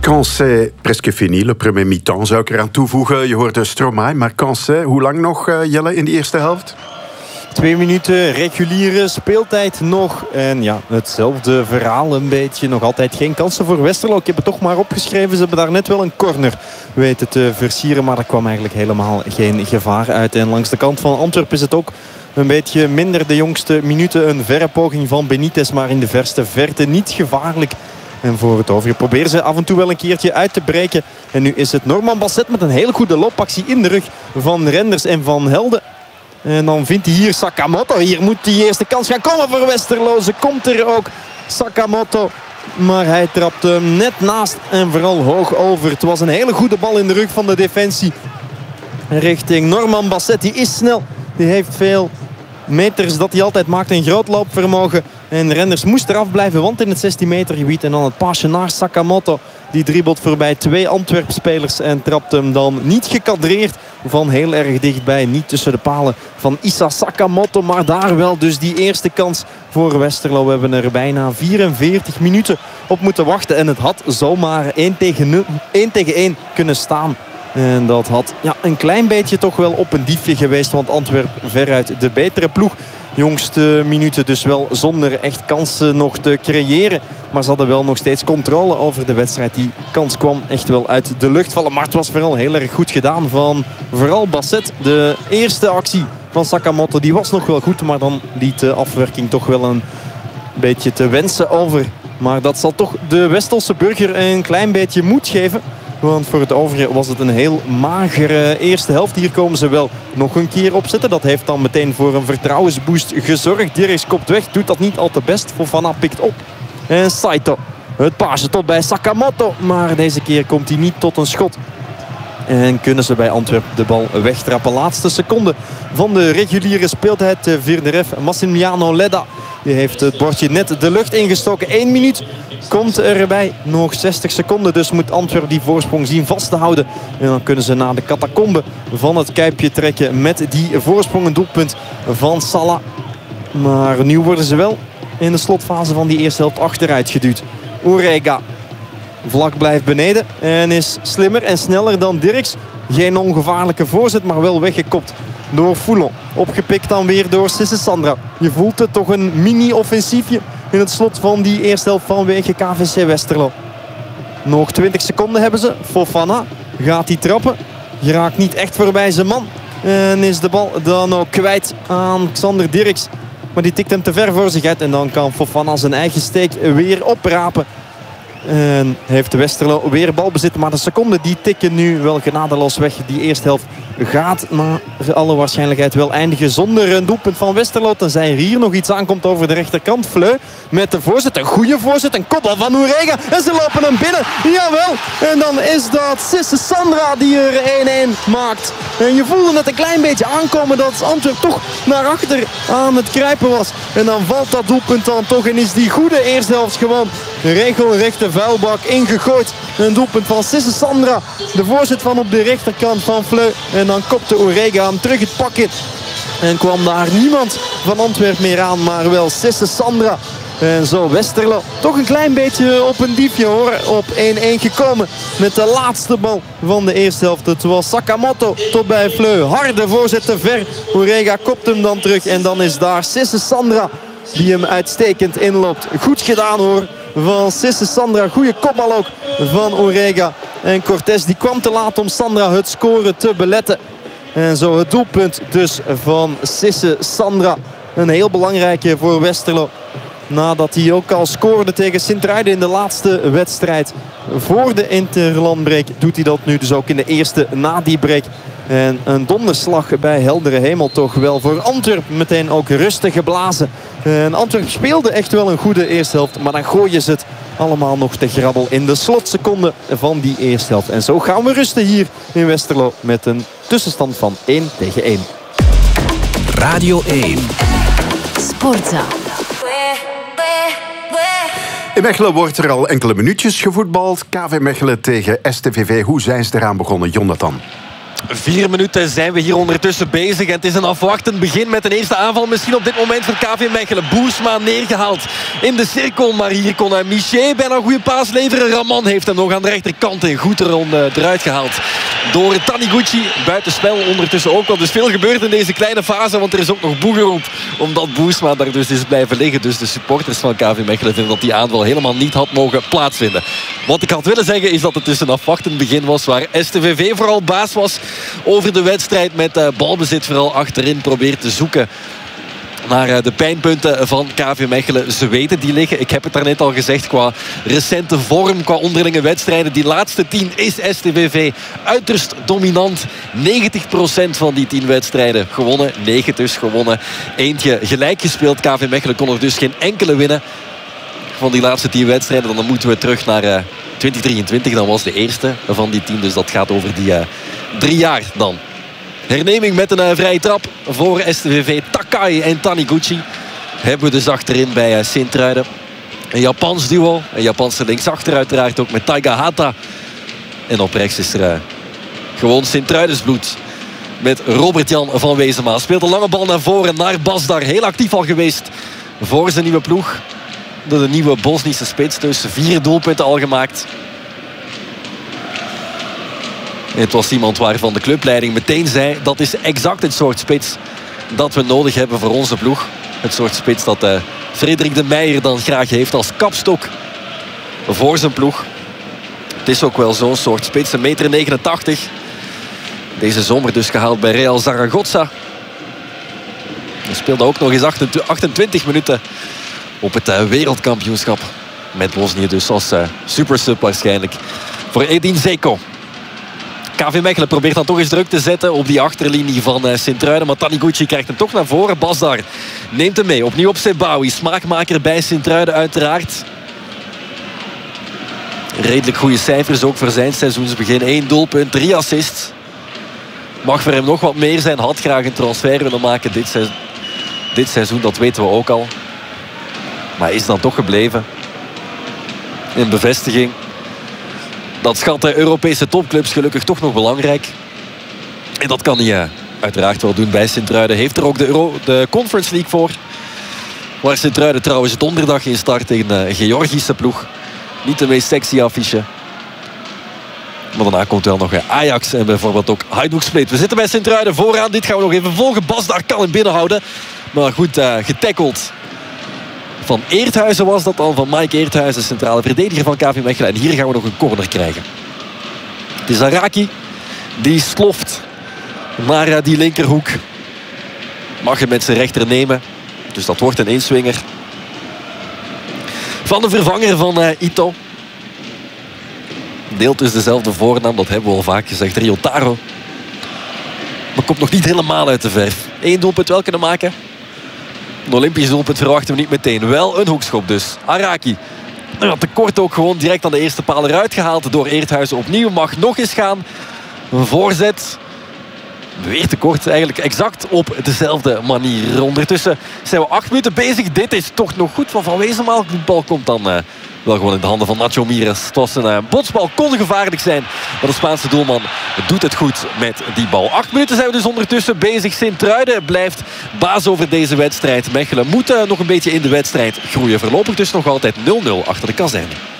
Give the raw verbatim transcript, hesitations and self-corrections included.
Quand c'est presque fini, le premier mi-temps zou ik eraan toevoegen. Je hoorde Stromae, maar quand c'est, hoe lang nog, uh, Jelle, in de eerste helft? Twee minuten reguliere speeltijd nog. En ja, hetzelfde verhaal een beetje. Nog altijd geen kansen voor Westerlo. Ik heb het toch maar opgeschreven. Ze hebben daar net wel een corner weten te versieren. Maar er kwam eigenlijk helemaal geen gevaar uit. En langs de kant van Antwerpen is het ook een beetje minder de jongste minuten. Een verre poging van Benitez, maar in de verste verte niet gevaarlijk. En voor het overige proberen ze af en toe wel een keertje uit te breken. En nu is het Norman Basset met een hele goede loopactie in de rug van Renders en Van Helden. En dan vindt hij hier Sakamoto. Hier moet die eerste kans gaan komen voor Westerlo. Ze komt er ook, Sakamoto. Maar hij trapt hem net naast en vooral hoog over. Het was een hele goede bal in de rug van de defensie. Richting Norman Basset. Die is snel. Die heeft veel meters dat hij altijd maakt. Een groot loopvermogen. En Renders moest eraf blijven, want in het zestien meter gebied. En dan het paasje naar Sakamoto. Die dribbelt voorbij twee Antwerp-spelers en trapt hem dan niet gekadreerd van heel erg dichtbij. Niet tussen de palen van Issa Sakamoto, maar daar wel dus die eerste kans voor Westerlo. We hebben er bijna vierenveertig minuten op moeten wachten. En het had zomaar één tegen één kunnen staan. En dat had ja, een klein beetje toch wel op een diefje geweest. Want Antwerp veruit de betere ploeg. Jongste minuten dus wel zonder echt kansen nog te creëren. Maar ze hadden wel nog steeds controle over de wedstrijd. Die kans kwam echt wel uit de lucht vallen. Maar het was vooral heel erg goed gedaan van vooral Basset. De eerste actie van Sakamoto die was nog wel goed. Maar dan liet de afwerking toch wel een beetje te wensen over. Maar dat zal toch de Westelse burger een klein beetje moed geven. Want voor het overige was het een heel magere eerste helft. Hier komen ze wel nog een keer opzetten. Dat heeft dan meteen voor een vertrouwensboost gezorgd. Dirks kopt weg, doet dat niet al te best. Fofana pikt op. En Saito. Het paasje tot bij Sakamoto. Maar deze keer komt hij niet tot een schot. En kunnen ze bij Antwerpen de bal wegtrappen. Laatste seconde van de reguliere speeltijd. De vierde ref, Massimiliano Ledda. Die heeft het bordje net de lucht ingestoken. Eén minuut komt erbij. Nog zestig seconden. Dus moet Antwerpen die voorsprong zien vast te houden. En dan kunnen ze naar de catacombe van het Kuipje trekken. Met die voorsprong, een doelpunt van Salah. Maar nu worden ze wel in de slotfase van die eerste helft achteruit geduwd. Orega vlak blijft beneden. En is slimmer en sneller dan Dirks. Geen ongevaarlijke voorzet, maar wel weggekopt door Foulon. Opgepikt dan weer door Sisse Sandra. Je voelt het toch een mini-offensiefje in het slot van die eerste helft vanwege K V C Westerlo. Nog twintig seconden hebben ze. Fofana gaat die trappen. Geraakt niet echt voorbij zijn man. En is de bal dan ook kwijt aan Xander Dirks. Maar die tikt hem te ver voor zich uit. En dan kan Fofana zijn eigen steek weer oprapen. En heeft de Westerlo weer balbezit. Maar de seconden die tikken nu wel genadeloos weg. Die eerste helft gaat naar alle waarschijnlijkheid wel eindigen zonder een doelpunt van Westerlo. Tenzij er hier nog iets aankomt over de rechterkant. Fleu met de voorzet. Een goede voorzet. Een kopbal van Orega. En ze lopen hem binnen. Jawel. En dan is dat Sisse Sandra die er één-één maakt. En je voelde het een klein beetje aankomen dat Antwerp toch naar achter aan het kruipen was. En dan valt dat doelpunt dan toch. En is die goede eerste helft gewoon regelrechte vuilbak ingegooid. Een doelpunt van Sisse Sandra. De voorzet van op de rechterkant van Fleu. En dan kopte Orega hem terug het pak in. En kwam daar niemand van Antwerpen meer aan. Maar wel Sisse Sandra. En zo Westerlo toch een klein beetje op een diefje hoor. Op één-één gekomen met de laatste bal van de eerste helft. Het was Sakamoto tot bij Fleu. Harde voorzet te ver. Orega kopt hem dan terug. En dan is daar Sisse Sandra die hem uitstekend inloopt. Goed gedaan hoor. Van Sisse Sandra. Goede kopbal ook van Orega. En Cortés die kwam te laat om Sandra het scoren te beletten. En zo het doelpunt dus van Sisse Sandra. Een heel belangrijke voor Westerlo. Nadat hij ook al scoorde tegen Sint-Truiden in de laatste wedstrijd. Voor de interlandbreak doet hij dat nu dus ook in de eerste na die break. En een donderslag bij heldere hemel toch wel voor Antwerpen. Meteen ook rustig geblazen. En Antwerpen speelde echt wel een goede eerste helft. Maar dan gooien ze het allemaal nog te grabbel in de slotseconde van die eerste helft. En zo gaan we rusten hier in Westerlo met een tussenstand van één tegen één. Radio één. Sportza. In Mechelen wordt er al enkele minuutjes gevoetbald. K V Mechelen tegen S T V V. Hoe zijn ze eraan begonnen, Jonathan? Vier minuten zijn we hier ondertussen bezig. En het is een afwachtend begin met een eerste aanval. Misschien op dit moment voor K V Mechelen. Boersma neergehaald in de cirkel. Maar hier kon Miché bijna een goede paas leveren. Raman heeft hem nog aan de rechterkant en goed er, eruit gehaald. Door Taniguchi. Buitenspel ondertussen ook. Want er is veel gebeurd in deze kleine fase. Want er is ook nog boe gerond. Omdat Boersma daar dus is blijven liggen. Dus de supporters van K V Mechelen vinden dat die aanval helemaal niet had mogen plaatsvinden. Wat ik had willen zeggen is dat het dus een afwachtend begin was. Waar S T V V vooral baas was over de wedstrijd, met uh, balbezit vooral achterin probeert te zoeken naar uh, de pijnpunten van K V Mechelen. Ze weten die liggen. Ik heb het daarnet al gezegd, qua recente vorm, qua onderlinge wedstrijden. Die laatste tien is S T V V uiterst dominant. negentig procent van die tien wedstrijden gewonnen. negen dus gewonnen. Eentje gelijk gespeeld. K V Mechelen kon er dus geen enkele winnen van die laatste tien wedstrijden. Dan moeten we terug naar uh, twintig drieëntwintig. Dan was de eerste van die tien. Dus dat gaat over die uh, drie jaar dan. Herneming met een uh, vrije trap voor S T V V. Takai en Taniguchi hebben we dus achterin bij uh, Sint-Truiden. Een Japans duo. Een Japanse linksachter uiteraard ook met Taiga Hata. En op rechts is er uh, gewoon Sint-Truidensbloed. Met Robert-Jan van Wezema. Speelt een lange bal naar voren, naar Basdar. Heel actief al geweest voor zijn nieuwe ploeg. Door de nieuwe Bosnische spits. Dus vier doelpunten al gemaakt. En het was iemand waarvan de clubleiding meteen zei: dat is exact het soort spits dat we nodig hebben voor onze ploeg. Het soort spits dat uh, Frederik de Meijer dan graag heeft als kapstok voor zijn ploeg. Het is ook wel zo'n soort spits, een meter negenentachtig. Deze zomer dus gehaald bij Real Zaragoza. Hij speelde ook nog eens achtentwintig minuten op het uh, wereldkampioenschap. Met Bosnië dus als uh, supersub waarschijnlijk voor Edin Zeko. K V Mechelen probeert dan toch eens druk te zetten op die achterlinie van uh, Sint-Truiden. Maar Taniguchi krijgt hem toch naar voren. Basdar neemt hem mee. Opnieuw op Sebawi. Smaakmaker bij Sint-Truiden uiteraard. Redelijk goede cijfers ook voor zijn seizoensbegin. één doelpunt, drie assists. Mag voor hem nog wat meer zijn. Had graag een transfer willen maken dit seizoen. Dit seizoen, dat weten we ook al. Maar is dan toch gebleven. In bevestiging. Dat schatten Europese topclubs gelukkig toch nog belangrijk. En dat kan hij uh, uiteraard wel doen bij Sint-Truiden. Heeft er ook de, Euro, de Conference League voor. Waar Sint-Truiden trouwens donderdag in start tegen een Georgische ploeg. Niet de meest sexy affiche. Maar daarna komt wel nog Ajax en bijvoorbeeld ook Hajduk Split. We zitten bij Sint-Truiden vooraan. Dit gaan we nog even volgen. Basdar kan hem binnenhouden. Maar goed uh, getackeld. Van Eerthuizen was dat al. Van Mike Eerthuizen, centrale verdediger van K V Mechelen. En hier gaan we nog een corner krijgen. Het is Araki. Die sloft naar uh, die linkerhoek. Mag hem met zijn rechter nemen. Dus dat wordt een inswinger. Van de vervanger van uh, Ito. Deelt dus dezelfde voornaam. Dat hebben we al vaak gezegd. Ryotaro. Maar komt nog niet helemaal uit de verf. Eén doelpunt wel kunnen maken. Een Olympisch doelpunt verwachten we niet meteen. Wel een hoekschop dus. Araki. Nou, tekort ook gewoon direct aan de eerste paal eruit gehaald door Eerthuizen opnieuw. Mag nog eens gaan. Een voorzet. Weer tekort. Eigenlijk exact op dezelfde manier. Ondertussen zijn we acht minuten bezig. Dit is toch nog goed van Van Wezema. De bal komt dan uh, wel gewoon in de handen van Nacho Mires. Het was een uh, botsbal. Kon gevaarlijk zijn. Maar de Spaanse doelman doet het goed met die bal. Acht minuten zijn we dus ondertussen bezig. Sint-Truiden blijft baas over deze wedstrijd. Mechelen moet uh, nog een beetje in de wedstrijd groeien. Voorlopig dus nog altijd nul nul achter de kazerne.